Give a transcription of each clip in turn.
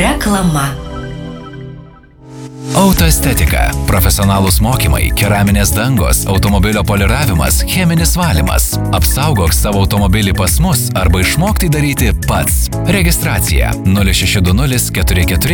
Reklama. Autoestetika. Profesionalūs mokymai, keraminės dangos, automobilio poliravimas, cheminis valymas. Apsaugok savo automobilį pas mus arba išmokti daryti pats. Registracija 0620 44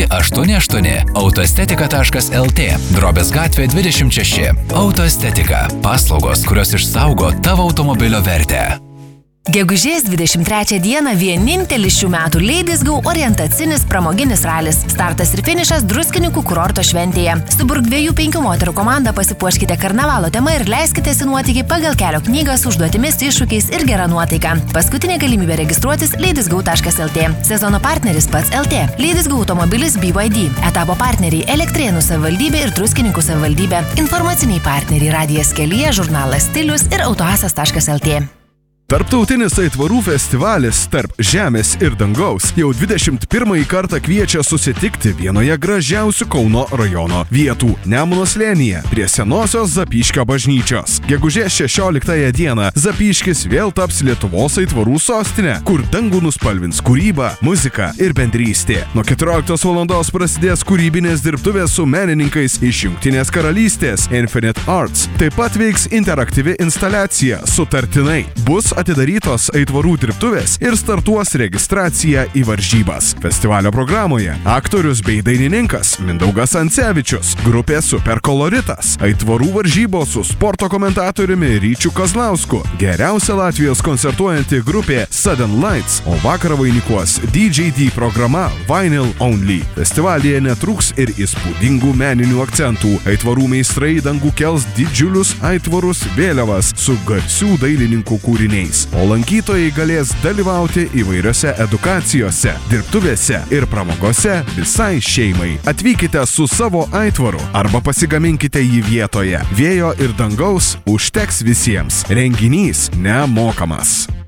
588 autoestetika.lt Drobės gatvė 26. Autoestetika. Paslaugos, kurios išsaugo tavo automobilio vertę. Gegužės 23 dieną vienintelis šių metų Ladies Go orientacinis pramoginis ralis. Startas ir finišas Druskininkų kurorto šventėje. Suburk 2-5 moterų komandą, pasipuoškite karnavalo tema ir leiskitės į nuotykį pagal kelio knygą su užduotimis, iššūkiais ir gera nuotaika. Paskutinė galimybė registruotis ladiesgo.lt. Sezono partneris pats LT. Ladies Go automobilis BYD. Etapo partneriai Elektrėnų savivaldybė ir Druskininkų savivaldybė. Informaciniai partneriai Radijas kelyje, žurnalas Stilius ir autoasas.lt. Tarptautinis aitvarų festivalis Tarp žemės ir dangaus jau 21 kartą kviečia susitikti vienoje gražiausių Kauno rajono vietų – Nemuno slėnyje prie senosios Zapyškio bažnyčios. Gegužės 16 dieną Zapyškis vėl taps Lietuvos aitvarų sostinė, kur dangų nuspalvins kūryba, muzika ir bendrystė. Nuo 14 valandos prasidės kūrybinės dirbtuvės su menininkais iš Jungtinės karalystės Infinite Arts. Taip pat veiks interaktyvi instaliacija Sutartinai. Bus atidarytos aitvarų dirbtuvės ir startuos registracija į varžybas. Festivalio programoje aktorius bei dainininkas Mindaugas Ancevičius, grupė Superkoloritas, aitvarų varžybos su sporto komentatoriumi Ryčiu Kazlausku, geriausia Latvijos koncertuojanti grupė Sudden Lights, o vakarą vainikuos DJD programa Vinyl Only. Festivalyje netrūks ir įspūdingų meninių akcentų. Aitvarų meistrai dangų kels didžiulius aitvarus vėliavas su garsių dailininkų kūriniais. O lankytojai galės dalyvauti įvairiose edukacijose, dirbtuvėse ir pramogose visai šeimai. Atvykite su savo aitvaru arba pasigaminkite jį vietoje. Vėjo ir dangaus užteks visiems. Renginys nemokamas.